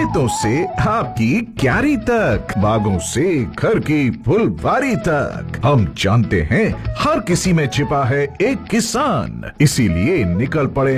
खेतों से आपकी क्यारी तक, बागों से घर की फुलवारी तक, हम जानते हैं हर किसी में छिपा है एक किसान। इसीलिए निकल पड़े